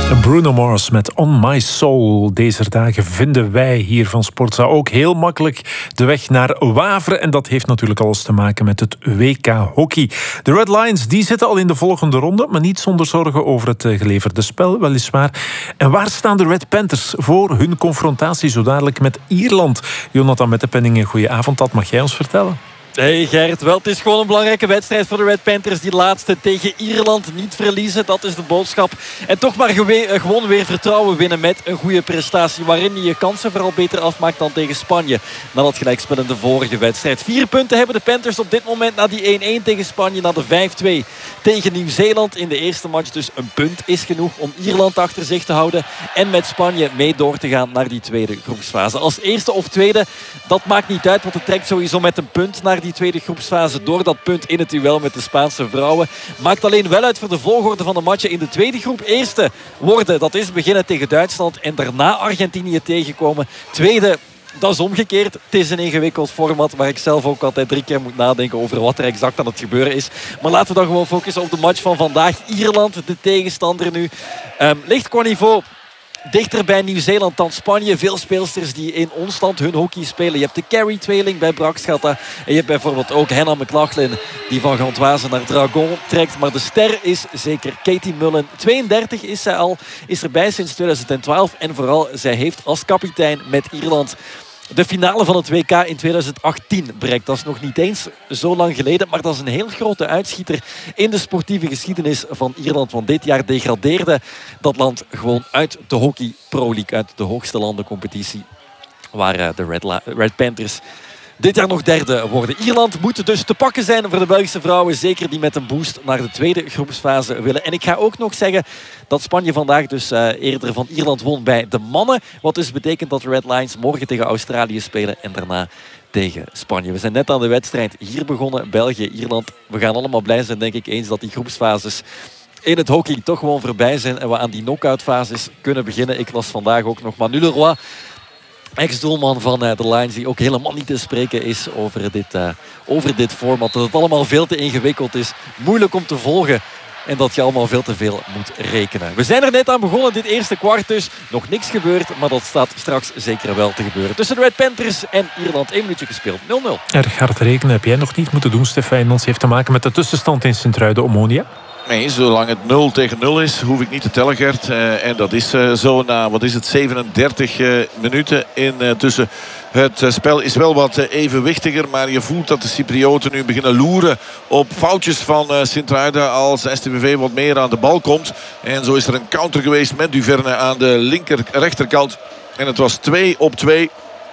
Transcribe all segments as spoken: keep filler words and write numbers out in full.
Bruno Mars met On My Soul. Deze dagen vinden wij hier van Sportza ook heel makkelijk de weg naar Wavre. En dat heeft natuurlijk alles te maken met het W K hockey. De Red Lions die zitten al in de volgende ronde, maar niet zonder zorgen over het geleverde spel, weliswaar. En waar staan de Red Panthers voor hun confrontatie zo dadelijk met Ierland? Jonathan Mettepenningen, goedenavond. Dat mag jij ons vertellen. Hey Gerrit, wel, het is gewoon een belangrijke wedstrijd voor de Red Panthers. Die laatste tegen Ierland niet verliezen, dat is de boodschap. En toch maar gewe- gewoon weer vertrouwen winnen met een goede prestatie. Waarin je je kansen vooral beter afmaakt dan tegen Spanje. Na dat gelijkspel in de vorige wedstrijd. Vier punten hebben de Panthers op dit moment na die één-één tegen Spanje. Na de vijf-twee tegen Nieuw-Zeeland in de eerste match. Dus een punt is genoeg om Ierland achter zich te houden. En met Spanje mee door te gaan naar die tweede groepsfase. Als eerste of tweede, dat maakt niet uit. Want het trekt sowieso met een punt naar die tweede groepsfase door dat punt in het duel met de Spaanse vrouwen. Maakt alleen wel uit voor de volgorde van de matchen in de tweede groep. Eerste worden, dat is beginnen tegen Duitsland en daarna Argentinië tegenkomen. Tweede, dat is omgekeerd. Het is een ingewikkeld format waar ik zelf ook altijd drie keer moet nadenken over wat er exact aan het gebeuren is. Maar laten we dan gewoon focussen op de match van vandaag. Ierland, de tegenstander nu. Um, ligt qua niveau dichter bij Nieuw-Zeeland dan Spanje. Veel speelsters die in ons land hun hockey spelen. Je hebt de Carey-tweeling bij Brakschata. En je hebt bijvoorbeeld ook Hannah McLaughlin die van Gantoise naar Dragon trekt. Maar de ster is zeker Katie Mullen. tweeëndertig is zij al. Is erbij sinds tweeduizend twaalf. En vooral, zij heeft als kapitein met Ierland de finale van het W K in tweeduizend achttien bereikt. Dat is nog niet eens zo lang geleden. Maar dat is een heel grote uitschieter in de sportieve geschiedenis van Ierland. Want dit jaar degradeerde dat land gewoon uit de Hockey Pro League. Uit de hoogste landencompetitie. Waar de Red, La- Red Panthers dit jaar nog derde worden. Ierland moet dus te pakken zijn voor de Belgische vrouwen. Zeker die met een boost naar de tweede groepsfase willen. En ik ga ook nog zeggen dat Spanje vandaag dus uh, eerder van Ierland won bij de mannen. Wat dus betekent dat de Red Lions morgen tegen Australië spelen. En daarna tegen Spanje. We zijn net aan de wedstrijd hier begonnen. België, Ierland. We gaan allemaal blij zijn, denk ik, eens dat die groepsfases in het hockey toch gewoon voorbij zijn. En we aan die knock-out fases kunnen beginnen. Ik las vandaag ook nog Manu Leroy, ex-doelman van uh, de Lions, die ook helemaal niet te spreken is over dit, uh, over dit format. Dat het allemaal veel te ingewikkeld is. Moeilijk om te volgen. En dat je allemaal veel te veel moet rekenen. We zijn er net aan begonnen, dit eerste kwart dus. Nog niks gebeurd, maar dat staat straks zeker wel te gebeuren. Tussen de Red Panthers en Ierland. Eén minuutje gespeeld. nul nul. Erg hard rekenen heb jij nog niet moeten doen, Stefan. Ons heeft te maken met de tussenstand in Sint-Truiden-Omonia. Nee, zolang het nul tegen nul is, hoef ik niet te tellen, Gert. Uh, en dat is uh, zo na, wat is het, zevenendertig uh, minuten in uh, tussen. Het uh, spel is wel wat uh, evenwichtiger, maar je voelt dat de Cyprioten nu beginnen loeren op foutjes van uh, Sint-Truiden als S T V V wat meer aan de bal komt. En zo is er een counter geweest met Duverne aan de linker rechterkant. En het was twee op twee.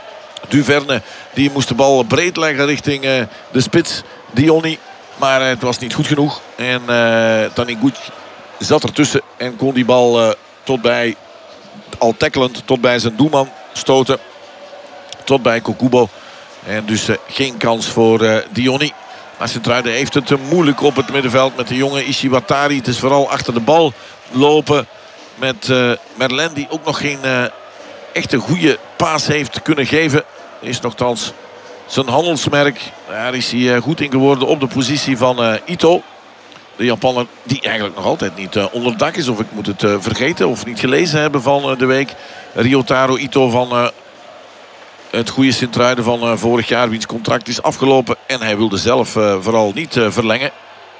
Duverne die moest de bal breed leggen richting uh, de spits Diony. Maar het was niet goed genoeg. En uh, Taniguchi zat ertussen en kon die bal uh, tot bij, al tackelend, tot bij zijn doelman stoten. Tot bij Kokubo. En dus uh, geen kans voor uh, Diony. Maar Sint-Truiden heeft het uh, moeilijk op het middenveld met de jonge Ishiwatari. Het is vooral achter de bal lopen met uh, Merlin, die ook nog geen uh, echte goede paas heeft kunnen geven. Is nogthans zijn handelsmerk. Daar is hij goed in geworden op de positie van uh, Ito. De Japaner die eigenlijk nog altijd niet uh, onder dak is. Of ik moet het uh, vergeten of niet gelezen hebben van uh, de week. Ryotaro Ito van uh, het goede Sint-Truiden van uh, vorig jaar. Wiens contract is afgelopen. En hij wilde zelf uh, vooral niet uh, verlengen.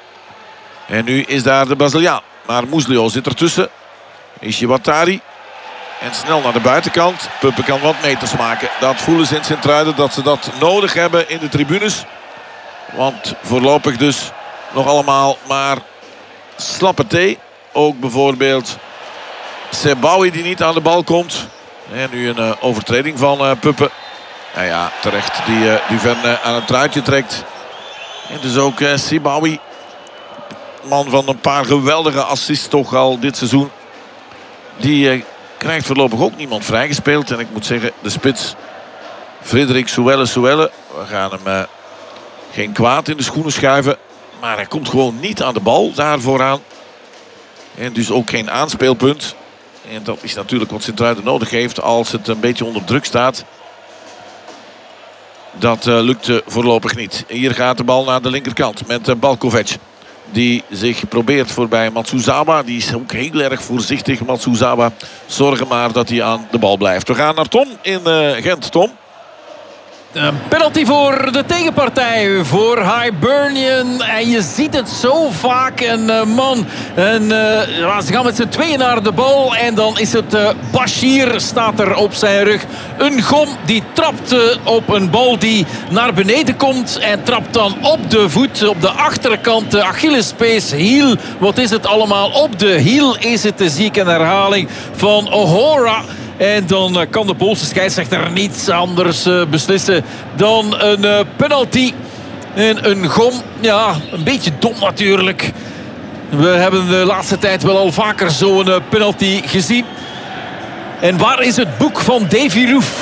En nu is daar de Braziliaan. Maar Muslio zit ertussen. Ishiwatari. En snel naar de buitenkant. Puppen kan wat meters maken. Dat voelen ze in Sint-Truiden dat ze dat nodig hebben in de tribunes. Want voorlopig dus nog allemaal maar slappe thee. Ook bijvoorbeeld Sebawi die niet aan de bal komt. En nu een uh, overtreding van uh, Puppen. Nou ja, terecht die uh, Duverne aan het truitje trekt. En dus ook uh, Sebawi. Man van een paar geweldige assists toch al dit seizoen. Die uh, krijgt voorlopig ook niemand vrijgespeeld. En ik moet zeggen, de spits Frederik Souelle Souelle. We gaan hem uh, geen kwaad in de schoenen schuiven. Maar hij komt gewoon niet aan de bal daar vooraan. En dus ook geen aanspeelpunt. En dat is natuurlijk wat Sint-Truiden nodig heeft als het een beetje onder druk staat. Dat uh, lukt uh, voorlopig niet. Hier gaat de bal naar de linkerkant met uh, Balkovic. die zich probeert voorbij Matsuzawa. Die is ook heel erg voorzichtig, Matsuzawa. Zorgen maar dat hij aan de bal blijft. We gaan naar Tom in uh, Gent. Tom? Een penalty voor de tegenpartij, voor Hibernian. En je ziet het zo vaak. Een uh, man, een, uh, ze gaan met z'n tweeën naar de bal. En dan is het uh, Bashir, staat er op zijn rug. Een gom die trapt uh, op een bal die naar beneden komt. En trapt dan op de voet, op de achterkant. De Achillespees, hiel. Wat is het allemaal? Op de hiel is het, zie ik een herhaling van O'Hora. En dan kan de Poolse scheidsrechter niets anders beslissen dan een penalty. En een gom, ja, een beetje dom natuurlijk. We hebben de laatste tijd wel al vaker zo'n penalty gezien. En waar is het boek van Davy Roof?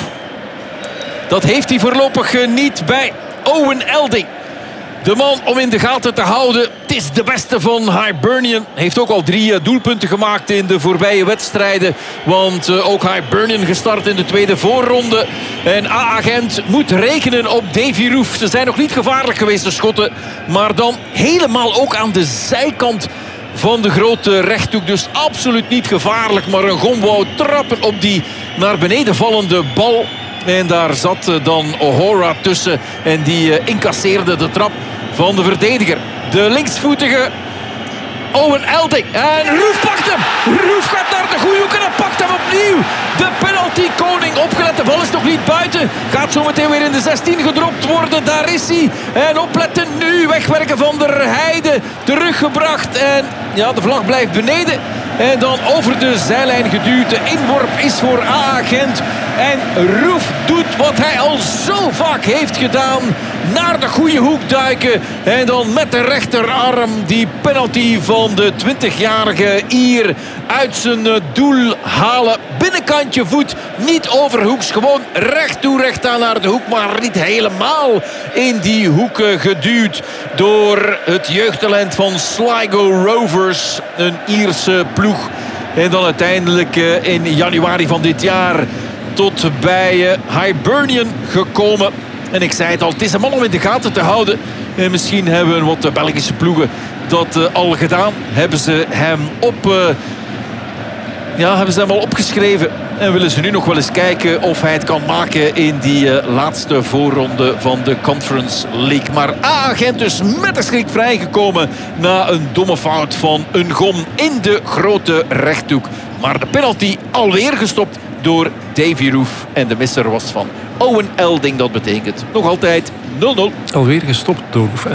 Dat heeft hij voorlopig niet bij Owen Elding. De man om in de gaten te houden. Het is de beste van Hibernian. Heeft ook al drie doelpunten gemaakt in de voorbije wedstrijden. Want uh, ook Hibernian gestart in de tweede voorronde. En A Gent moet rekenen op Davy Roof. Ze zijn nog niet gevaarlijk geweest, de schotten. Maar dan helemaal ook aan de zijkant van de grote rechthoek. Dus absoluut niet gevaarlijk. Maar een gom wou trappen op die naar beneden vallende bal. En daar zat dan O'Hora tussen. En die incasseerde de trap van de verdediger. De linksvoetige Owen Elding. En Roof pakt hem. Roof gaat naar de goede hoek en pakt hem opnieuw. De penalty koning opgelet. De bal is nog niet buiten. Gaat zo meteen weer in de zestien gedropt worden. Daar is hij. En opletten nu. Wegwerken van der Heijden. Teruggebracht. En ja, de vlag blijft beneden. En dan over de zijlijn geduwd. De inworp is voor A Gent. En Roof doet wat hij al zo vaak heeft gedaan. Naar de goede hoek duiken. En dan met de rechterarm die penalty van de twintigjarige Ier uit zijn doel halen. Binnenkantje voet. Niet overhoeks. Gewoon recht toe recht aan naar de hoek. Maar niet helemaal in die hoek geduwd. Door het jeugdtalent van Sligo Rovers. Een Ierse ploeg. En dan uiteindelijk in januari van dit jaar tot bij Hibernian gekomen. En ik zei het al, het is een man om in de gaten te houden. En misschien hebben wat Belgische ploegen dat uh, al gedaan. Hebben ze hem op... Uh, ja, hebben ze hem al opgeschreven. En willen ze nu nog wel eens kijken of hij het kan maken in die uh, laatste voorronde van de Conference League. Maar A Gent dus met de schrik vrijgekomen na een domme fout van een gom in de grote rechthoek. Maar de penalty alweer gestopt door Davy Roof. En de misser was van Owen Elding. Dat betekent nog altijd nul nul. Alweer gestopt door Roof.